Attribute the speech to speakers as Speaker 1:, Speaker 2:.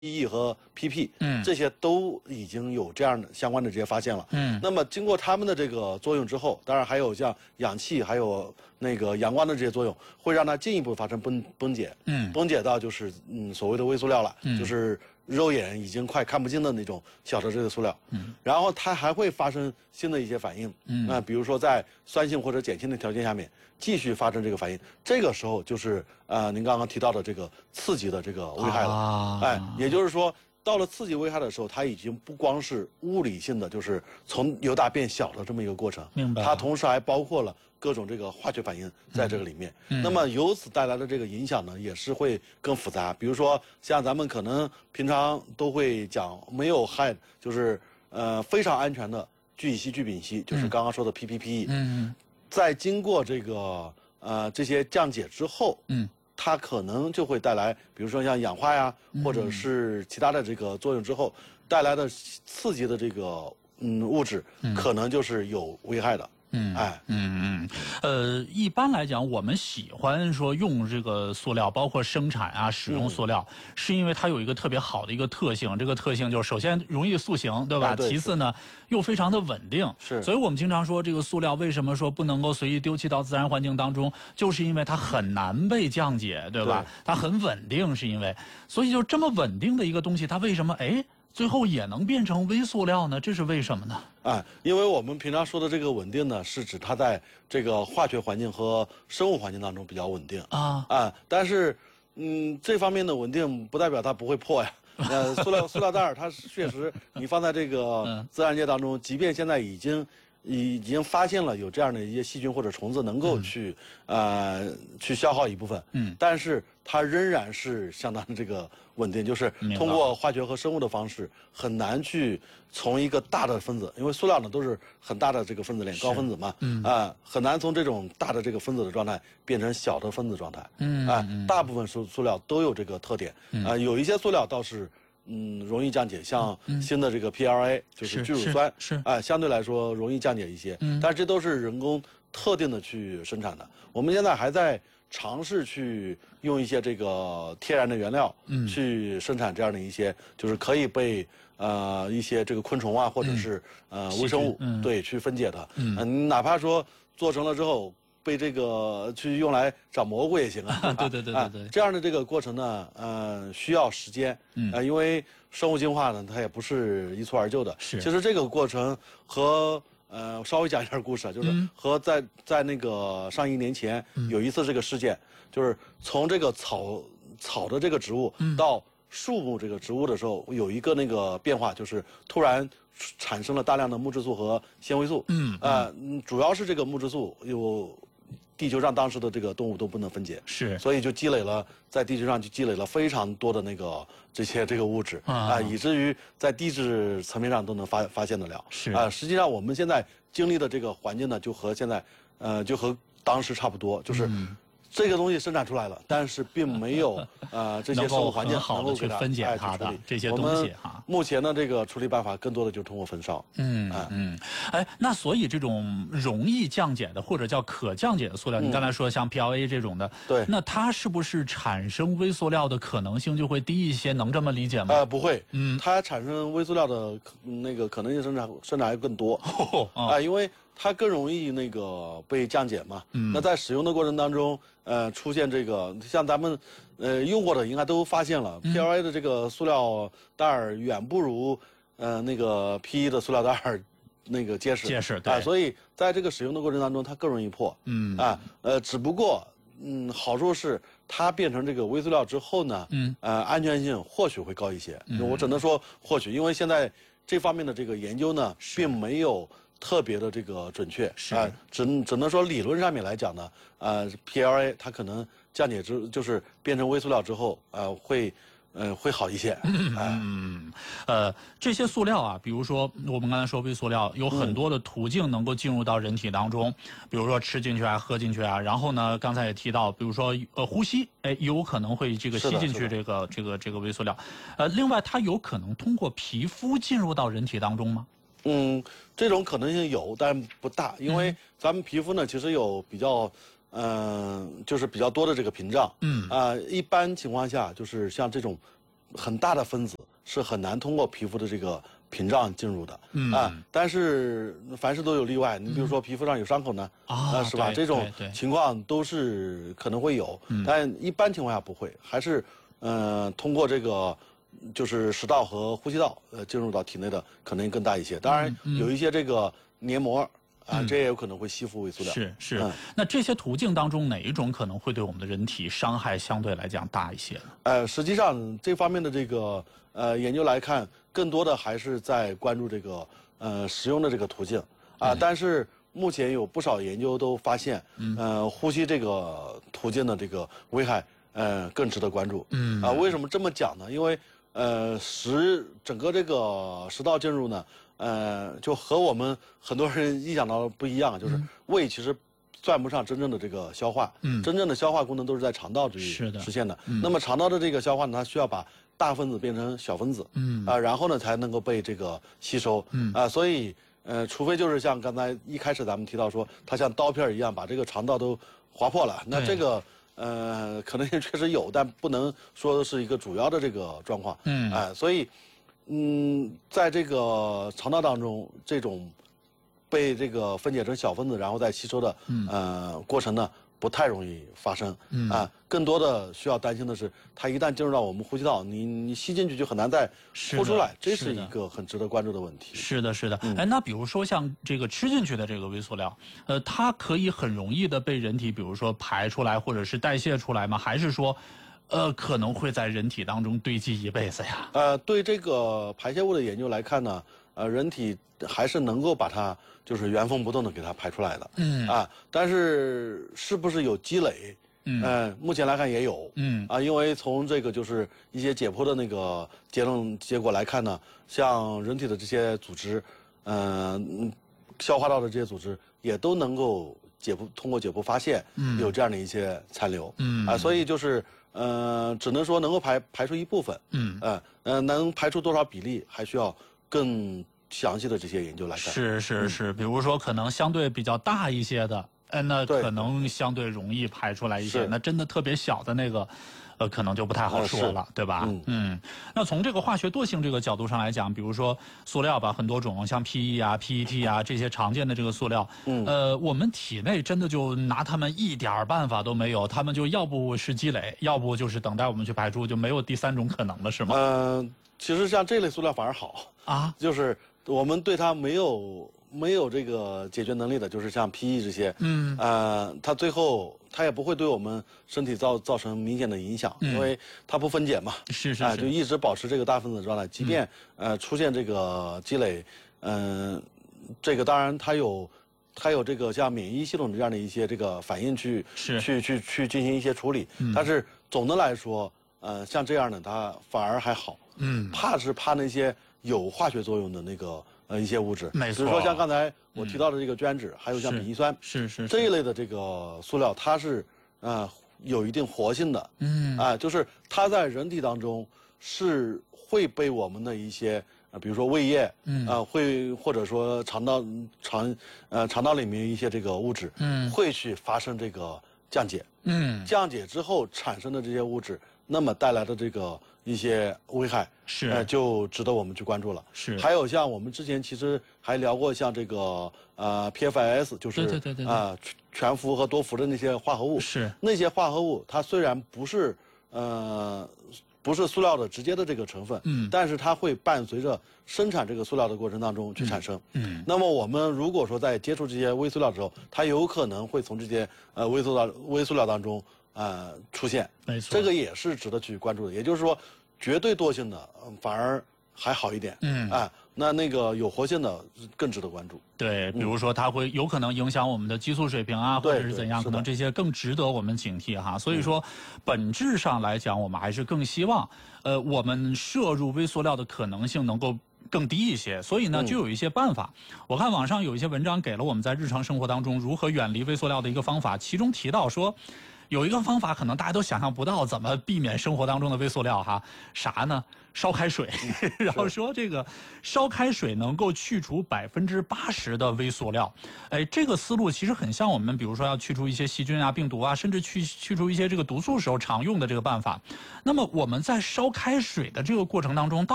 Speaker 1: PE 和 PP，
Speaker 2: 这
Speaker 1: 些都已经有这样的相关的这些发现了。那么经过它们的这个作用之后，当然还有像氧气，还有那个阳光的这些作用，会让它进一步发生崩解。崩解到就是所谓的微塑料了，就是肉眼已经快看不清的那种小的这个塑料。然后它还会发生新的一些反应。比如说在酸性或者碱性的条件下面继续发生这个反应，这个时候就是您刚刚提到的这个刺激的这个危害了。也就是说，到了刺激危害的时候，它已经不光是物理性的，就是从由大变小的这么一个过程。
Speaker 2: 明白。
Speaker 1: 它同时还包括了各种这个化学反应在这个里面。那么由此带来的这个影响呢，也是会更复杂。比如说，像咱们可能平常都会讲没有害，就是非常安全的聚乙烯、聚丙烯，就是刚刚说的 PPPE。在经过这个这些降解之后，它可能就会带来，比如说像氧化呀，或者是其他的这个作用之后带来的刺激的这个物质，可能就是有危害的。
Speaker 2: 一般来讲，我们喜欢说用这个塑料，包括生产啊、使用塑料，是因为它有一个特别好的一个特性。这个特性就是首先容易塑形，对吧？其次呢，又非常的稳定。所以我们经常说这个塑料为什么说不能够随意丢弃到自然环境当中，就是因为它很难被降解，对吧？它很稳定，是因为，所以就这么稳定的一个东西，它为什么最后也能变成微塑料呢？这是为什么呢？
Speaker 1: 因为我们平常说的这个稳定呢，是指它在这个化学环境和生物环境当中比较稳定但是这方面的稳定不代表它不会破呀。塑料袋它确实你放在这个自然界当中，即便现在已经发现了有这样的一些细菌或者虫子能够去消耗一部分，但是它仍然是相当的这个稳定，就是通过化学和生物的方式很难去从一个大的分子，因为塑料呢都是很大的这个分子链，高分子嘛，很难从这种大的这个分子的状态变成小的分子状态。大部分塑料都有这个特点。有一些塑料倒是容易降解，像新的这个 PLA 就是聚乳酸，相对来说容易降解一些，但是这都是人工特定的去生产的。我们现在还在尝试去用一些这个天然的原料去生产这样的一些，就是可以被一些这个昆虫啊或者是微生物去分解的。哪怕说做成了之后被这个去用来长蘑菇也行啊。
Speaker 2: 对。
Speaker 1: 这样的这个过程呢，需要时间。因为生物进化呢，它也不是一蹴而就的。其实这个过程和稍微讲一点故事啊，就是和在那个上亿年前有一次这个事件，就是从这个草的这个植物到树木这个植物的时候，有一个那个变化，就是突然产生了大量的木质素和纤维素。主要是这个木质素有地球上当时的这个动物都不能分解，所以就在地球上就积累了非常多的那个这个物质以至于在地质层面上都能发现得了。实际上我们现在经历的这个环境呢，就和当时差不多，就是这个东西生产出来了，但是并没有这些生物环境
Speaker 2: 能够去分解它的这些东西
Speaker 1: 目前的这个处理办法更多的就是通过焚烧。
Speaker 2: 那所以这种容易降解的或者叫可降解的塑料，你刚才说像 PLA 这种的，那它是不是产生微塑料的可能性就会低一些？能这么理解吗？
Speaker 1: 不会，它产生微塑料的那个可能性生产还更多因为它更容易那个被降解嘛。那在使用的过程当中，出现这个像咱们用过的应该都发现了，PLA 的这个塑料袋远不如那个 PE 的塑料袋那个结实。对，所以在这个使用的过程当中，它更容易破。只不过好处是它变成这个微塑料之后呢，安全性或许会高一些。我只能说或许，因为现在这方面的这个研究呢，并没有特别的这个准确。只能说理论上面来讲呢，PLA 它可能降解就是变成微塑料之后，会好一些。
Speaker 2: 这些塑料啊，比如说我们刚才说微塑料有很多的途径能够进入到人体当中，比如说吃进去啊、喝进去啊，然后呢，刚才也提到，比如说呼吸，有可能会这个吸进去这个微塑料。另外，它有可能通过皮肤进入到人体当中吗？
Speaker 1: 这种可能性有，但不大，因为咱们皮肤呢，其实有比较。就是比较多的这个屏障。一般情况下，就是像这种很大的分子是很难通过皮肤的这个屏障进入的。但是凡事都有例外，你比如说皮肤上有伤口呢，是吧？这种情况都是可能会有，但一般情况下不会，还是通过这个就是食道和呼吸道进入到体内的可能更大一些。当然有一些这个黏膜。这也有可能会吸附微塑料。
Speaker 2: 是。那这些途径当中，哪一种可能会对我们的人体伤害相对来讲大一些呢？
Speaker 1: 实际上这方面的这个研究来看，更多的还是在关注这个使用的这个途径但是目前有不少研究都发现，呼吸这个途径的这个危害更值得关注。为什么这么讲呢？因为整个这个食道进入呢。就和我们很多人意想到的不一样，就是胃其实算不上真正的这个消化，真正的消化功能都是在肠道这里实现的。那么肠道的这个消化呢，它需要把大分子变成小分子，然后呢才能够被这个吸收，所以除非就是像刚才一开始咱们提到说，它像刀片一样把这个肠道都划破了，那这个可能也确实有，但不能说是一个主要的这个状况，所以。在这个肠道当中，这种被这个分解成小分子，然后再吸收的过程呢，不太容易发生。更多的需要担心的是，它一旦进入到我们呼吸道，你吸进去就很难再呼出来，这是一个很值得关注的问题。
Speaker 2: 是的。那比如说像这个吃进去的这个微塑料，它可以很容易的被人体，比如说排出来或者是代谢出来吗？还是说？可能会在人体当中堆积一辈子呀。
Speaker 1: 对这个排泄物的研究来看呢，人体还是能够把它就是原封不动的给它排出来的。但是是不是有积累？目前来看也有。因为从这个就是一些解剖的那个结果来看呢，像人体的这些组织，消化道的这些组织也都能够通过解剖发现有这样的一些残留。所以就是。只能说能够排出一部分，能排出多少比例，还需要更详细的这些研究来看。
Speaker 2: 是，比如说可能相对比较大一些的，那可能相对容易排出来一些，那真的特别小的那个。可能就不太好说了，对吧？那从这个化学惰性这个角度上来讲，比如说塑料吧，很多种，像 PE 啊、PET 啊这些常见的这个塑料，我们体内真的就拿它们一点办法都没有，它们就要不是积累，要不就是等待我们去排出，就没有第三种可能了，是吗？
Speaker 1: 其实像这类塑料反而好就是我们对它没有这个解决能力的，就是像 PE 这些，它最后它也不会对我们身体造成明显的影响，因为它不分解嘛，就一直保持这个大分子状态，即便出现这个积累，这个当然它有这个像免疫系统这样的一些这个反应去进行一些处理，但是总的来说，像这样的它反而还好，怕那些有化学作用的那个。一些物质，比如说像刚才我提到的这个捐酯，还有像丙烯酸，这一类的这个塑料，它是有一定活性的，就是它在人体当中是会被我们的一些比如说胃液，会或者说肠道里面一些这个物质，会去发生这个降解，降解之后产生的这些物质，那么带来的这个一些危害就值得我们去关注了。还有像我们之前其实还聊过，像这个PFAS， 就是全氟和多氟的那些化合物。那些化合物它虽然不是塑料的直接的这个成分，但是它会伴随着生产这个塑料的过程当中去产生。那么我们如果说在接触这些微塑料的时候，它有可能会从这些微塑料当中出现，
Speaker 2: 没错，
Speaker 1: 这个也是值得去关注的。也就是说，绝对惰性的反而还好一点，那个有活性的更值得关注。
Speaker 2: 对，比如说它会有可能影响我们的激素水平啊，或者是怎样，可能这些更值得我们警惕哈。所以说，本质上来讲，我们还是更希望，我们摄入微塑料的可能性能够更低一些，所以呢，就有一些办法。我看网上有一些文章给了我们在日常生活当中如何远离微塑料的一个方法，其中提到说， 有一个方法可能大家都想象不到，怎么避免生活当中的微塑料哈？啥呢？烧开水，然后说这个烧开水能够去除80%的微塑料。哎，这个思路其实很像我们比如说要去除一些细菌啊、病毒啊，甚至去除一些这个毒素时候常用的这个办法。那么我们在烧开水的这个过程当中，